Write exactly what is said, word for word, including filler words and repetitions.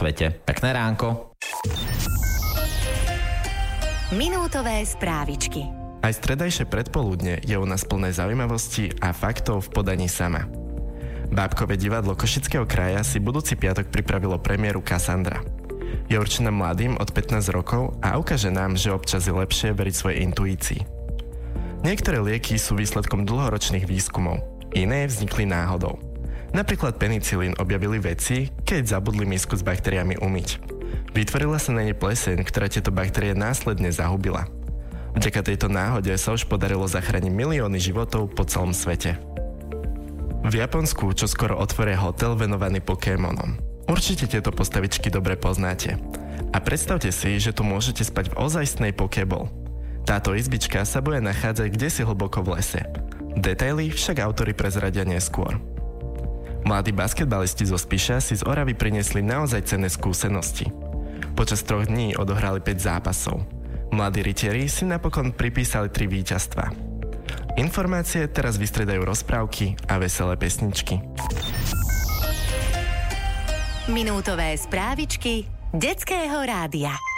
svete. Pekné ránko. Minútové správičky. Aj stredajšie predpoludne je u nás plné zaujímavosti a faktov v podaní Sama. Bábkové divadlo Košického kraja si budúci piatok pripravilo premiéru Kassandra. Je určená mladým od pätnásť rokov a ukáže nám, že občas je lepšie veriť svojej intuícii. Niektoré lieky sú výsledkom dlhoročných výskumov, iné vznikli náhodou. Napríklad penicilín objavili vedci, keď zabudli misku s baktériami umyť. Vytvorila sa na nej pleseň, ktorá tieto baktérie následne zahubila. Vďaka tejto náhode sa už podarilo zachrániť milióny životov po celom svete. V Japonsku čo skoro otvoria hotel venovaný Pokémonom. Určite tieto postavičky dobre poznáte. A predstavte si, že tu môžete spať v ozajstnej Pokéball. Táto izbička sa bude nachádzať kdesi hlboko v lese. Detaily však autori prezradia neskôr. Mladí basketbalisti zo Spiša si z Oravy priniesli naozaj cenné skúsenosti. Počas troch dní odohrali päť zápasov. Mladí rytieri si napokon pripísali tri víťazstvá. Informácie teraz vystriedajú rozprávky a veselé pesničky. Minútové správičky detského rádia.